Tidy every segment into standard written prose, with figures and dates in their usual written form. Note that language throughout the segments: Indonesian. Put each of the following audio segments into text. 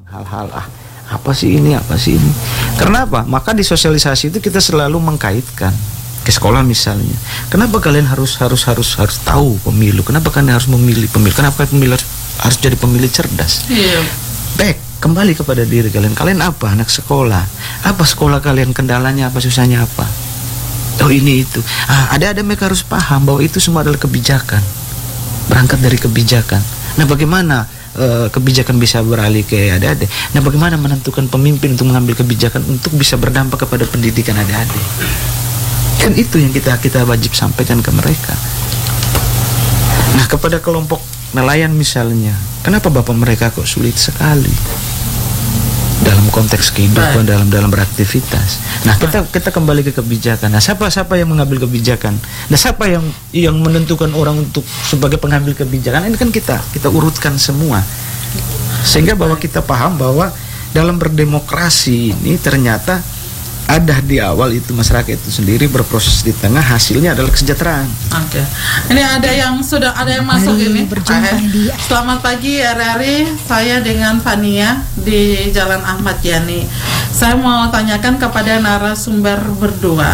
hal-hal apa sih ini. Karena apa? Maka di sosialisasi itu kita selalu mengkaitkan ke sekolah misalnya. Kenapa kalian harus tahu pemilu? Kenapa kalian harus memilih pemilu? Kenapa pemilu harus jadi pemilih cerdas? Iya. Baik, kembali kepada diri kalian. Kalian apa? Anak sekolah. Apa sekolah kalian? Kendalanya apa? Susahnya apa? Oh ini itu. Ada mereka harus paham bahwa itu semua adalah kebijakan. Berangkat dari kebijakan. Nah, bagaimana kebijakan bisa beralih ke adik-adik? Nah, bagaimana menentukan pemimpin untuk mengambil kebijakan untuk bisa berdampak kepada pendidikan adik-adik? Kan itu yang kita wajib sampaikan ke mereka. Nah, kepada kelompok nelayan misalnya, kenapa bapak mereka kok sulit sekali dalam konteks kehidupan, dalam beraktivitas? Nah, kita kembali ke kebijakan. Nah, siapa yang mengambil kebijakan? Nah, siapa yang menentukan orang untuk sebagai pengambil kebijakan? Ini kan kita urutkan semua, sehingga bahwa kita paham bahwa dalam berdemokrasi ini ternyata ada di awal itu masyarakat itu sendiri, berproses di tengah, hasilnya adalah kesejahteraan. Oke. Ini ada yang masuk ini. Selamat pagi RRI, saya dengan Fania di Jalan Ahmad Yani. Saya mau tanyakan kepada narasumber berdua.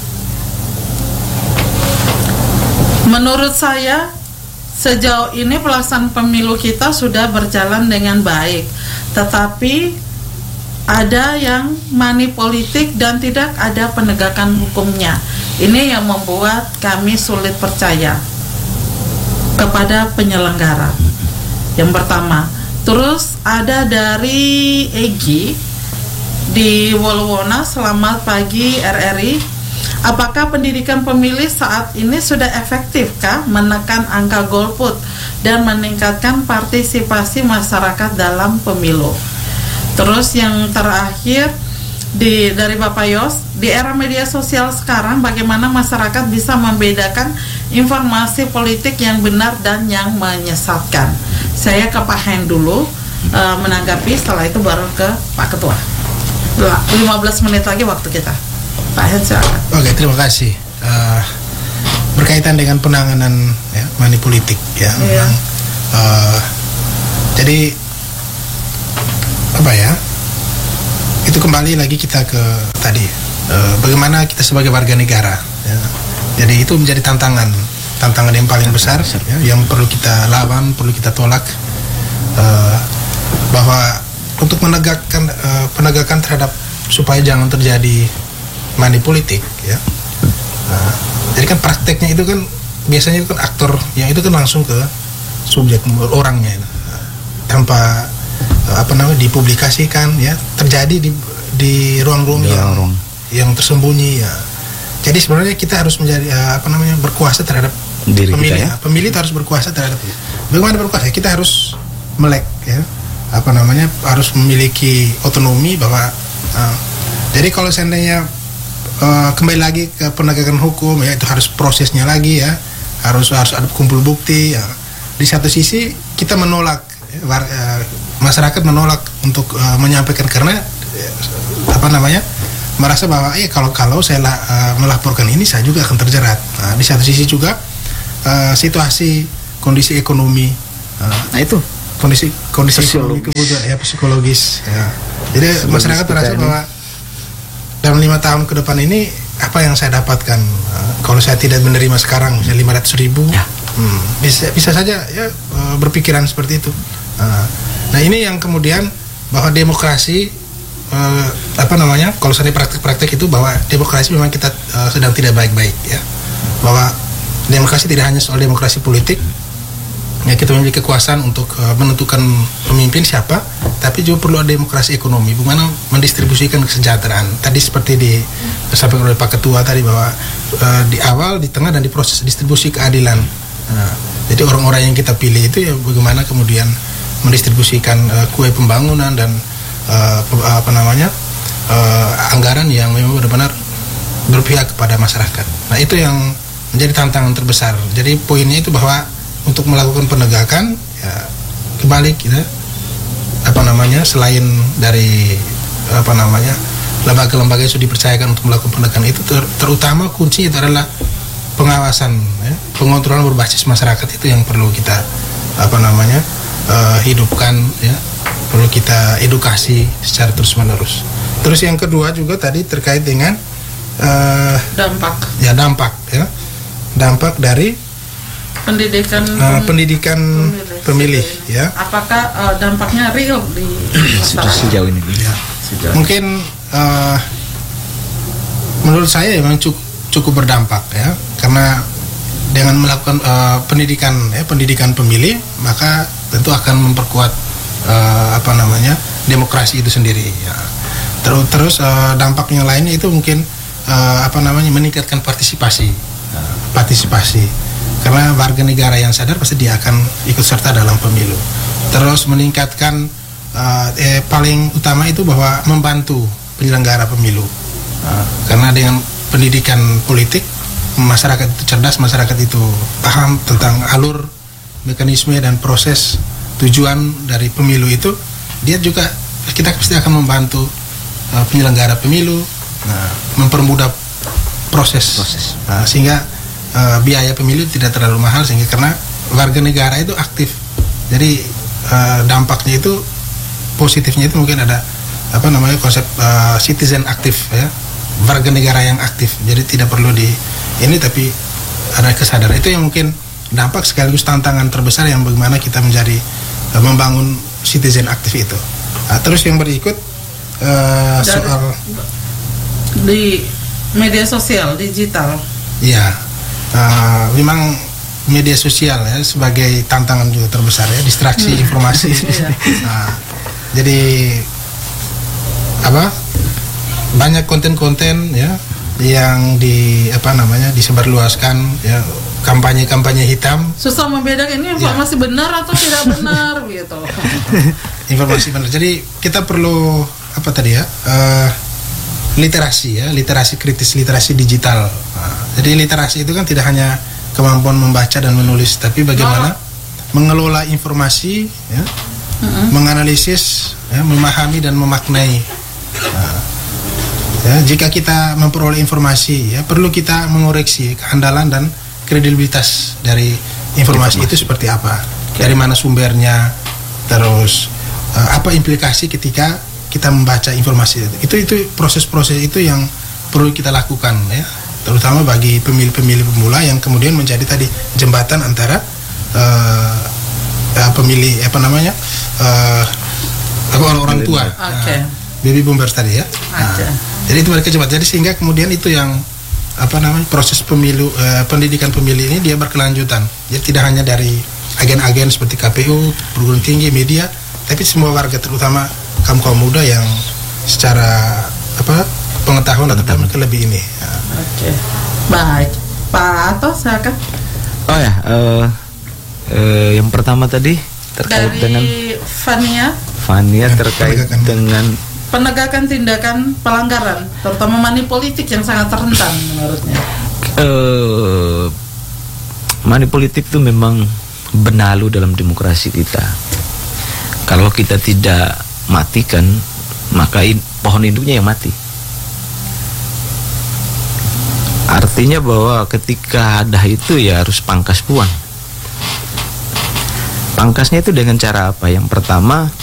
Menurut saya sejauh ini pelaksanaan pemilu kita sudah berjalan dengan baik, tetapi ada yang money politik dan tidak ada penegakan hukumnya. Ini yang membuat kami sulit percaya kepada penyelenggara. Yang pertama. Terus ada dari Egi di Wolwona. Selamat pagi RRI. Apakah pendidikan pemilih saat ini sudah efektifkah menekan angka golput dan meningkatkan partisipasi masyarakat dalam pemilu? Terus yang terakhir dari Bapak Yos, di era media sosial sekarang bagaimana masyarakat bisa membedakan informasi politik yang benar dan yang menyesatkan? Saya ke Pak Hen dulu menanggapi, setelah itu baru ke Pak Ketua. 15 menit lagi waktu kita. Pak Hen, silakan. Oke, terima kasih. Berkaitan dengan penanganan money politik ya. Iya. Jadi itu kembali lagi kita ke tadi bagaimana kita sebagai warga negara ya. Jadi itu menjadi tantangan yang paling besar ya, yang perlu kita lawan, perlu kita tolak, bahwa untuk penegakan terhadap supaya jangan terjadi money politik ya. Jadi kan prakteknya itu kan biasanya itu kan aktor yang itu kan langsung ke subjek orangnya tanpa dipublikasikan ya, terjadi di ruang-ruang yang tersembunyi ya. Jadi sebenarnya kita harus menjadi berkuasa terhadap diri pemilih kita, ya? Pemilih itu harus berkuasa terhadap bagaimana berkuasa, kita harus melek ya, harus memiliki otonomi bahwa jadi kalau seandainya kembali lagi ke penegakan hukum ya, itu harus prosesnya lagi ya, harus ada kumpul bukti ya. Di satu sisi kita menolak masyarakat menolak untuk menyampaikan karena merasa bahwa kalau saya melaporkan ini saya juga akan terjerat. Nah, di satu sisi juga situasi kondisi ekonomi, itu kondisi ekonomi kebutuhan ya, psikologis ya. Jadi masyarakat merasa bahwa dalam 5 tahun ke depan ini apa yang saya dapatkan kalau saya tidak menerima sekarang misalnya 500.000 ya. Bisa saja ya berpikiran seperti itu. Nah ini yang kemudian bahwa demokrasi kalau saya praktek-praktek itu bahwa demokrasi memang kita sedang tidak baik-baik ya, bahwa demokrasi tidak hanya soal demokrasi politik ya, kita memiliki kekuasaan untuk menentukan pemimpin siapa, tapi juga perlu ada demokrasi ekonomi, bagaimana mendistribusikan kesejahteraan tadi seperti disampaikan oleh Pak Ketua tadi bahwa di awal, di tengah dan di proses distribusi keadilan. Jadi orang-orang yang kita pilih itu ya bagaimana kemudian mendistribusikan kue pembangunan dan anggaran yang memang benar-benar berpihak kepada masyarakat. Nah itu yang menjadi tantangan terbesar. Jadi poinnya itu bahwa untuk melakukan penegakan ya, kebalik gitu, selain dari lembaga-lembaga yang sudah dipercayakan untuk melakukan penegakan itu terutama kunci itu adalah pengawasan ya, pengontrolan berbasis masyarakat, itu yang perlu kita hidupkan ya. perlu kita edukasi secara terus-menerus. Terus yang kedua juga tadi terkait dengan dampak dari pendidikan pemilih ya. Apakah dampaknya real di sejauh ini? Ya. Mungkin menurut saya memang cukup berdampak ya, karena dengan melakukan pendidikan pemilih, maka tentu akan memperkuat demokrasi itu sendiri ya. Terus dampak yang lainnya itu mungkin meningkatkan partisipasi, karena warga negara yang sadar pasti dia akan ikut serta dalam pemilu. Terus meningkatkan paling utama itu bahwa membantu penyelenggara pemilu, karena dengan pendidikan politik masyarakat itu cerdas, masyarakat itu paham tentang alur, mekanisme dan proses tujuan dari pemilu itu. Kita pasti akan membantu penyelenggara pemilu, mempermudah proses. Sehingga biaya pemilu tidak terlalu mahal, sehingga karena warga negara itu aktif. Jadi dampaknya itu, positifnya itu mungkin ada konsep citizen aktif ya, warga negara yang aktif. Jadi tidak perlu tapi ada kesadaran. Itu yang mungkin dampak sekaligus tantangan terbesar yang bagaimana kita menjadi membangun citizen aktif itu. Terus yang berikut soal di media sosial digital. Ya, memang media sosial ya sebagai tantangan juga terbesar ya, distraksi informasi. Jadi banyak konten-konten ya yang disebarluaskan ya, kampanye hitam. Susah membedakan ini informasi benar atau tidak benar gitu. Informasi benar. Jadi kita perlu literasi kritis, literasi digital. Jadi literasi itu kan tidak hanya kemampuan membaca dan menulis, tapi bagaimana mengelola informasi ya, menganalisis ya, memahami dan memaknai. Ya, jika kita memperoleh informasi ya, perlu kita mengoreksi keandalan dan kredibilitas dari informasi itu seperti apa, dari mana sumbernya, terus apa implikasi ketika kita membaca informasi itu. Proses-proses itu yang perlu kita lakukan ya, terutama bagi pemilih-pemilih pemula yang kemudian menjadi tadi jembatan antara pemilih orang tua, baby boomers tadi ya. Jadi itu mereka jembatan. Jadi sehingga kemudian itu yang proses pemilu, pendidikan pemilih ini dia berkelanjutan. Jadi tidak hanya dari agen-agen seperti KPU, perguruan tinggi, media, tapi semua warga, terutama kaum muda yang secara pengetahuan atau mereka lebih ini. Baik, Pak Ato, silakan. Yang pertama tadi terkait dari dengan Fania terkait dengan penegakan tindakan pelanggaran, terutama money politik yang sangat rentan menurutnya. Money politik itu memang benalu dalam demokrasi kita. Kalau kita tidak matikan, maka pohon induknya yang mati. Artinya bahwa ketika ada itu ya harus pangkas buang. Pangkasnya itu dengan cara apa? Yang pertama,